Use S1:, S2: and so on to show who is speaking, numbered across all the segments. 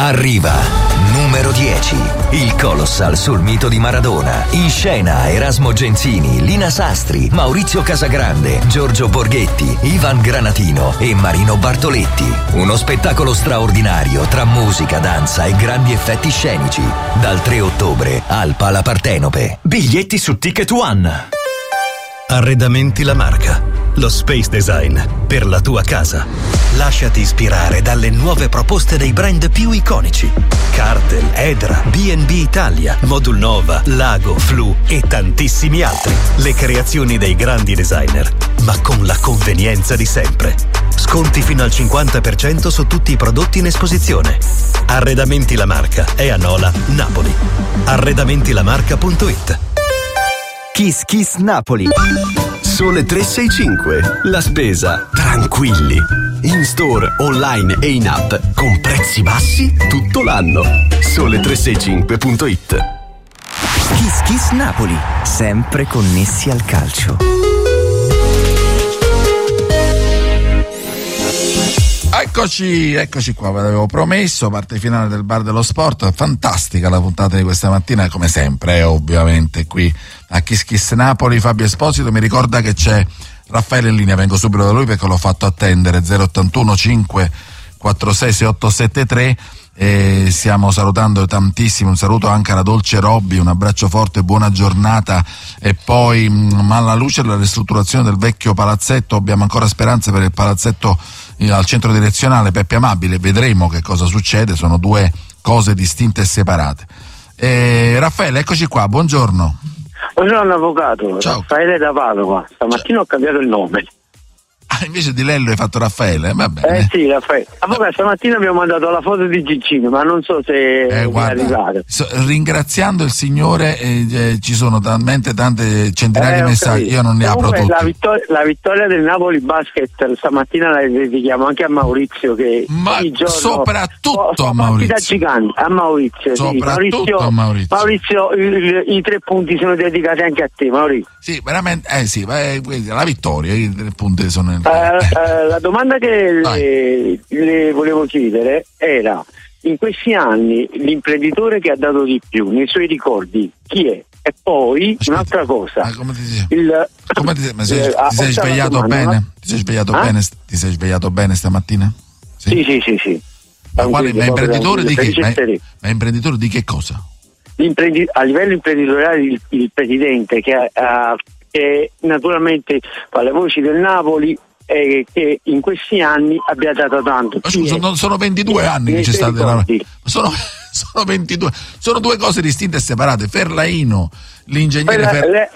S1: Arriva numero 10, il Colossal sul mito di Maradona. In scena Erasmo Genzini, Lina Sastri, Maurizio Casagrande, Giorgio Borghetti, Ivan Granatino e Marino Bartoletti. Uno spettacolo straordinario tra musica, danza e grandi effetti scenici. Dal 3 ottobre al Pala Partenope. Biglietti su Ticket One.
S2: Arredamenti La Marca, lo space design per la tua casa. Lasciati ispirare dalle nuove proposte dei brand più iconici: Cartel, Edra, B&B Italia, Modul Nova, Lago, Flu e tantissimi altri. Le creazioni dei grandi designer, ma con la convenienza di sempre. Sconti fino al 50% su tutti i prodotti in esposizione. Arredamenti La Marca è a Nola, Napoli. Arredamentilamarca.it.
S3: Kiss Kiss Napoli. Sole 365. La spesa tranquilli. In store, online e in app con prezzi bassi tutto l'anno. Sole365.it.
S4: Kiss Kiss Napoli. Sempre connessi al calcio.
S5: Eccoci qua, ve l'avevo promesso, parte finale del Bar dello Sport. Fantastica la puntata di questa mattina, come sempre, ovviamente qui a Kiss Kiss Napoli. Fabio Esposito mi ricorda che c'è Raffaele in linea, vengo subito da lui perché l'ho fatto attendere. 081 546 6873. E stiamo salutando tantissimo, un saluto anche alla Dolce Robby, un abbraccio forte, buona giornata. E poi, ma alla luce della ristrutturazione del vecchio palazzetto, abbiamo ancora speranze per il palazzetto al centro direzionale Peppe Amabile, vedremo che cosa succede, sono due cose distinte e separate. Raffaele, eccoci qua, buongiorno.
S6: Buongiorno avvocato.
S5: Ciao.
S6: Raffaele da Padova, stamattina ho cambiato il nome.
S5: Ah, invece di Lello hai fatto Raffaele, va bene.
S6: Sì, Raffaele. Avvocato, stamattina abbiamo mandato la foto di Gigino, ma non so se è arrivato.
S5: Ringraziando il Signore, ci sono talmente tante centinaia di messaggi, io non ne apro tutti.
S6: La vittoria del Napoli Basket stamattina la dedichiamo anche a Maurizio, che ogni giorno,
S5: soprattutto a Maurizio.
S6: Gigante, a Maurizio,
S5: soprattutto
S6: sì.
S5: a Maurizio.
S6: Maurizio, i 3 punti sono dedicati anche a te, Maurizio.
S5: Sì, veramente, la vittoria, i 3 punti sono
S6: la domanda che le volevo chiedere era: in questi anni l'imprenditore che ha dato di più nei suoi ricordi chi è? E poi un'altra cosa,
S5: come ti sei svegliato bene? Ti sei svegliato bene? Ti sei svegliato bene stamattina?
S6: Sì.
S5: Ma imprenditore di che? Ma imprenditore di che cosa?
S6: A livello imprenditoriale il presidente che naturalmente fa le voci del Napoli e che in questi anni abbia dato tanto.
S5: Ma scusa, non sono 22 anni che c'è stato. Sono 22, sono due cose distinte e separate. Ferlaino, l'ingegnere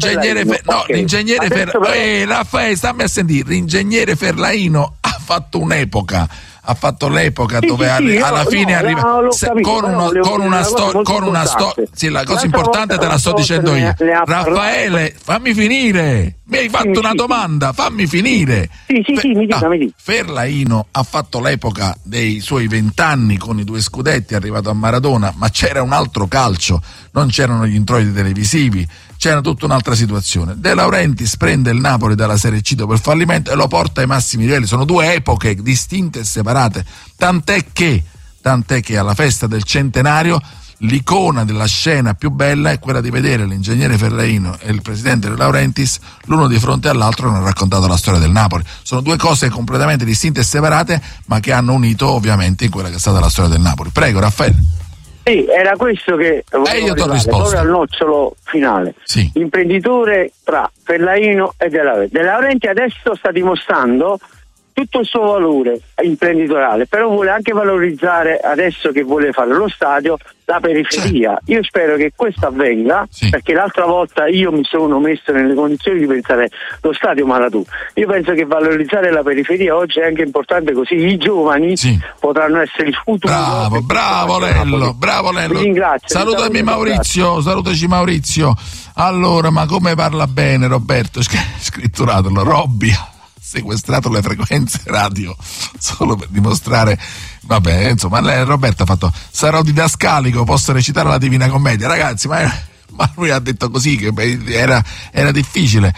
S5: Raffaele, stammi a sentire, l'ingegnere Ferlaino ha fatto un'epoca dove alla fine arriva con una storia. Sì, la cosa importante te la sto dicendo io. Raffaele, fammi finire. Mi hai fatto una domanda, fammi finire.
S6: Sì, mi dica.
S5: Ferlaino ha fatto l'epoca dei suoi 20 anni con i 2 scudetti, è arrivato a Maradona, ma c'era un altro calcio, non c'erano gli introiti televisivi, c'era tutta un'altra situazione. De Laurentiis prende il Napoli dalla Serie C dopo il fallimento e lo porta ai massimi livelli. Sono 2 epoche distinte e separate, tant'è che alla festa del centenario l'icona della scena più bella è quella di vedere l'ingegnere Ferlaino e il presidente De Laurentiis l'uno di fronte all'altro che hanno raccontato la storia del Napoli. Sono 2 cose completamente distinte e separate, ma che hanno unito ovviamente in quella che è stata la storia del Napoli. Prego, Raffaele.
S6: Sì, era questo che
S5: io ti ho risposto.
S6: Proprio al nocciolo finale.
S5: Sì.
S6: Imprenditore tra Ferlaino e De Laurentiis. De Laurentiis adesso sta dimostrando tutto il suo valore imprenditoriale, però vuole anche valorizzare, adesso che vuole fare lo stadio, la periferia. Io spero che questo avvenga, perché l'altra volta io mi sono messo nelle condizioni di pensare lo stadio Maradù. Io penso che valorizzare la periferia oggi è anche importante, così i giovani potranno essere il futuro.
S5: Bravo Lello.
S6: Vi ringrazio.
S5: Salutaci Maurizio. Allora, ma come parla bene Roberto, scritturatelo, Robbia sequestrato le frequenze radio solo per dimostrare, vabbè, insomma, Roberto ha fatto: sarò didascalico, posso recitare la Divina Commedia. Ragazzi, ma lui ha detto così, che era difficile.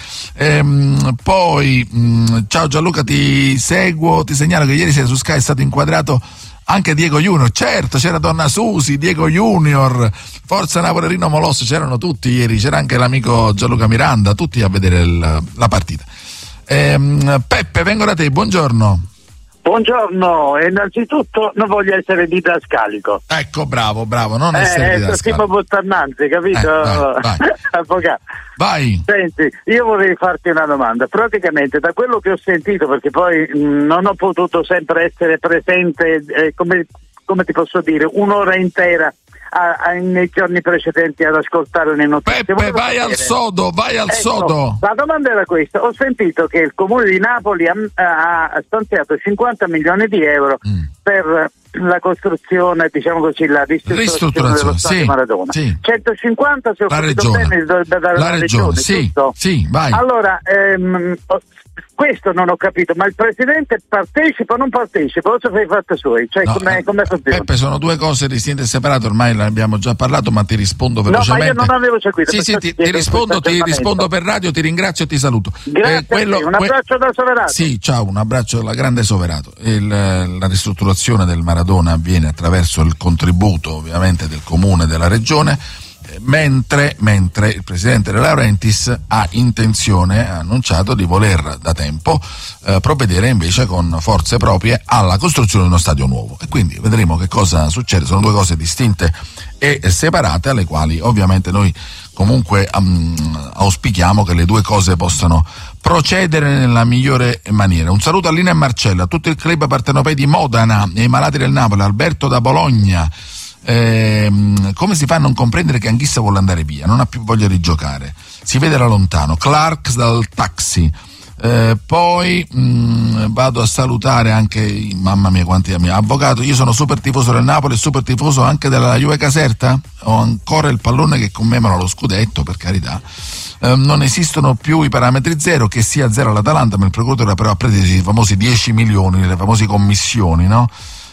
S5: Poi ciao Gianluca, ti seguo, ti segnalo che ieri sera su Sky è stato inquadrato Anche Diego Junior, certo, c'era Donna Susi, Diego Junior, Forza Napoli, Rino Molosso, c'erano tutti ieri, c'era anche l'amico Gianluca Miranda, tutti a vedere la partita. Peppe, vengo da te, buongiorno.
S7: Buongiorno, innanzitutto non voglio essere didascalico.
S5: Ecco, bravo, non essere didascalico.
S7: Tipo Bottannanzi, capito?
S5: Vai.
S7: Avvocato.
S5: Vai.
S7: Senti, io vorrei farti una domanda. Praticamente, da quello che ho sentito, perché poi non ho potuto sempre essere presente, come ti posso dire, un'ora intera nei giorni precedenti ad ascoltare le notizie.
S5: Peppe, vai al sodo.
S7: La domanda era questa: ho sentito che il comune di Napoli ha stanziato 50 milioni di euro per la costruzione, diciamo così, la ristrutturazione dello stadio di Maradona. Sì. 150 se ho capito bene dalla regione,
S5: sì,
S7: giusto?
S5: Sì, vai.
S7: Allora, questo non ho capito, ma il presidente partecipa o non partecipa? Cosa fai fatti suoi? Cioè, come funziona?
S5: Peppe, sono due cose distinte e separate, ormai ne abbiamo già parlato, ma ti rispondo velocemente.
S7: No, ma io non avevo seguito.
S5: Sì, ti rispondo per radio, ti ringrazio e ti saluto.
S7: Grazie, un abbraccio da Soverato.
S5: Sì, ciao, un abbraccio alla grande Soverato. La ristrutturazione del Maradona avviene attraverso il contributo, ovviamente, del comune e della regione, mentre il presidente De Laurentiis ha annunciato di voler da tempo provvedere invece con forze proprie alla costruzione di uno stadio nuovo, e quindi vedremo che cosa succede. Sono due cose distinte e separate, alle quali ovviamente noi comunque auspichiamo che le due cose possano procedere nella migliore maniera. Un saluto a Lina e Marcella, a tutto il club partenopei di Modena e ai malati del Napoli, Alberto da Bologna. Come si fa a non comprendere che Anghissa vuole andare via, non ha più voglia di giocare, si vede da lontano. Clark dal taxi. Poi vado a salutare anche, mamma mia quanti amici. Avvocato, io sono super tifoso del Napoli e super tifoso anche della Juve Caserta, ho ancora il pallone che commemora lo scudetto, per carità. Non esistono più i parametri zero, che sia zero l'Atalanta, ma il procuratore però ha preso i famosi 10 milioni, le famose commissioni, no?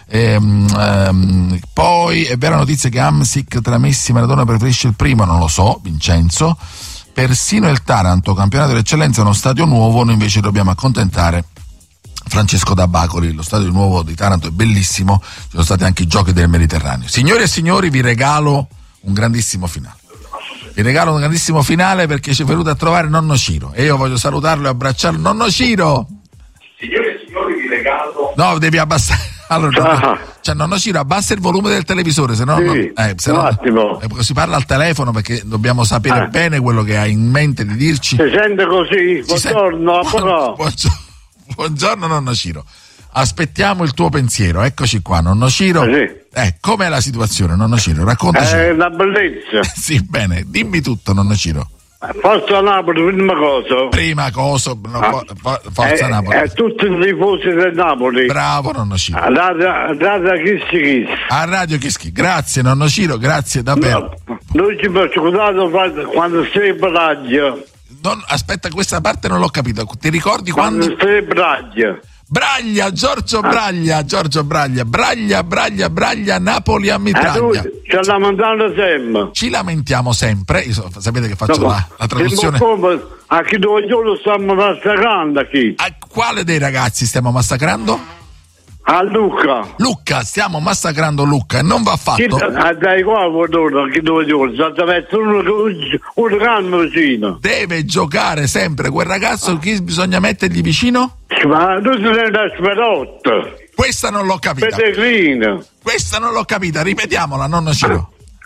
S5: Poi è vera notizia che Hamsik tra Messi e Maradona preferisce il primo, non lo so, Vincenzo. Persino il Taranto, campionato d'eccellenza, è uno stadio nuovo, noi invece dobbiamo accontentare Francesco D'Abacoli. Lo stadio nuovo di Taranto è bellissimo, ci sono stati anche i giochi del Mediterraneo. Signori e signori, vi regalo un grandissimo finale. Perché ci è venuto a trovare nonno Ciro e io voglio salutarlo e abbracciarlo. Nonno Ciro!
S8: Signori e signori, vi regalo...
S5: No, devi abbassare. Allora, nonno Ciro, abbassa il volume del televisore, se no,
S8: un attimo.
S5: Si parla al telefono, perché dobbiamo sapere bene quello che hai in mente di dirci.
S8: Si sente così?
S5: Buongiorno nonno Ciro. Aspettiamo il tuo pensiero, eccoci qua, nonno Ciro. Com'è la situazione, nonno Ciro? Raccontaci.
S8: È una bellezza.
S5: Sì, bene, dimmi tutto, nonno Ciro.
S8: Forza Napoli, prima cosa.
S5: Forza Napoli.
S8: Tutti i tifosi del Napoli.
S5: Bravo nonno Ciro.
S8: A
S5: Radio Kiss. Grazie nonno Ciro, grazie davvero.
S8: Noi ci abbiamo ascoltato quando sei Braglia.
S5: Aspetta, questa parte non l'ho capito. Ti ricordi quando
S8: sei Braglia?
S5: Giorgio Braglia, Napoli a mitraglia.
S8: Ci lamentiamo
S5: sempre. Sapete che faccio la traduzione.
S8: A chi dove lo stiamo massacrando qui?
S5: A quale dei ragazzi stiamo massacrando?
S8: A Lucca,
S5: stiamo massacrando Lucca e non va fatto.
S8: Dai qua,
S5: deve giocare sempre quel ragazzo, chi bisogna mettergli vicino?
S8: Ma tu sei da Sperotto.
S5: Questa non l'ho capita.
S8: Pellegrino.
S5: Questa non l'ho capita, ripetiamola, nonno Ciro.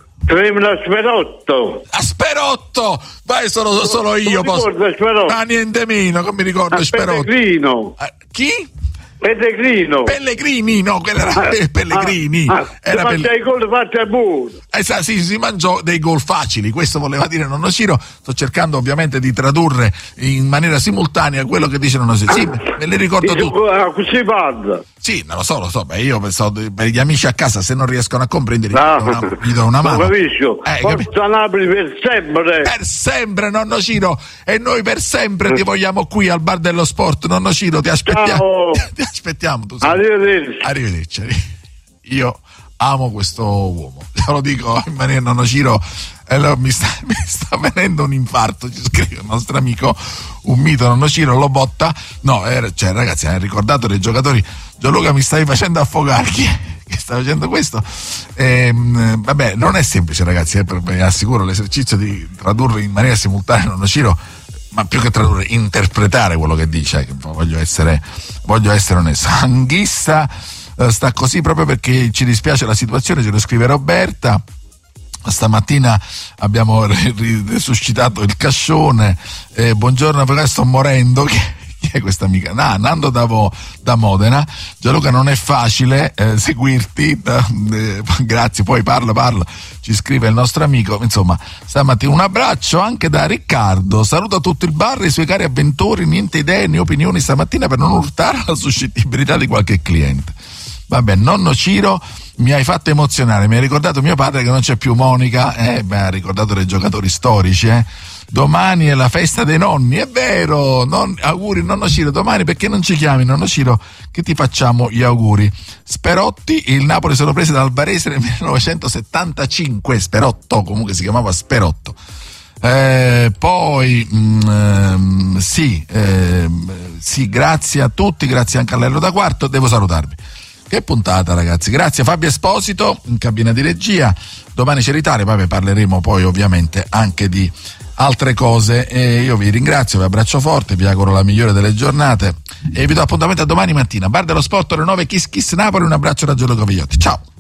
S8: Sperotto.
S5: Vai, solo io posso. Ma niente meno, come mi ricordo Sperotto.
S8: Pellegrino.
S5: Chi?
S8: Pellegrini,
S5: no, quello era Pellegrini.
S8: Era i gol fatti a buono.
S5: Si mangiò dei gol facili, questo voleva dire nonno Ciro. Sto cercando ovviamente di tradurre in maniera simultanea quello che dice nonno Ciro. Sì, me li ricordo tutti.
S8: Così parla.
S5: Sì, non lo so. Io pensavo per gli amici a casa, se non riescono a comprendere, gli do una mano.
S8: Capisci? Forza Napoli per sempre.
S5: Per sempre, nonno Ciro. E noi per sempre ti vogliamo qui al Bar dello Sport, nonno Ciro. Ti aspettiamo. Ti aspettiamo. Arrivederci. Io amo questo uomo. Te lo dico in maniera, nonno Ciro. Mi sta venendo un infarto, ci scrive il nostro amico, un mito, nonno Ciro lo botta. No, ragazzi, hai ricordato dei giocatori. Gianluca, mi stai facendo affogare. Che sta facendo questo. Vabbè, non è semplice, ragazzi, vi assicuro, l'esercizio di tradurre in maniera simultanea Nonno Ciro, ma più che tradurre, interpretare quello che dice, voglio essere onesto. Anghissa sta così proprio perché ci dispiace la situazione, ce lo scrive Roberta. Stamattina abbiamo risuscitato il Cascione. Buongiorno, perché sto morendo. Chi è questa amica? Nando da Modena. Gianluca, non è facile seguirti, grazie, poi parla, ci scrive il nostro amico. Insomma, stamattina un abbraccio anche da Riccardo, saluta tutto il bar e i suoi cari avventori, niente idee né opinioni stamattina per non urtare la suscettibilità di qualche cliente. Vabbè, Nonno Ciro, mi hai fatto emozionare, mi hai ricordato mio padre che non c'è più Monica, ha ricordato dei giocatori storici, Domani è la festa dei nonni, è vero, auguri Nonno Ciro, domani perché non ci chiami Nonno Ciro che ti facciamo gli auguri. Sperotti, il Napoli sono prese dal Varese nel 1975, Sperotto, comunque si chiamava Sperotto. Sì, grazie a tutti, grazie anche a Lello da Quarto, devo salutarvi. Che puntata, ragazzi, grazie Fabio Esposito in cabina di regia. Domani c'è l'Italia, poi parleremo poi ovviamente anche di altre cose, io vi ringrazio, vi abbraccio forte, vi auguro la migliore delle giornate e vi do appuntamento a domani mattina, Bar dello Sport alle 9, Kiss Kiss Napoli. Un abbraccio da Gianluca Vigliotti, ciao.